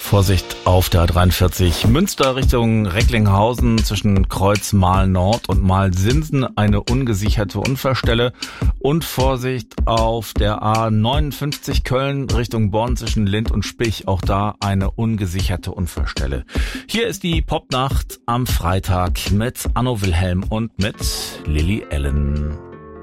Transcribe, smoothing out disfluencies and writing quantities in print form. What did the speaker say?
Vorsicht auf der A43 Münster Richtung Recklinghausen zwischen Kreuz Mahl-Nord und Mahl-Sinsen eine ungesicherte Unfallstelle und Vorsicht auf der A59 Köln Richtung Bonn zwischen Lind und Spich, auch da eine ungesicherte Unfallstelle. Hier ist die Popnacht am Freitag mit Anno Wilhelm und mit Lily Allen.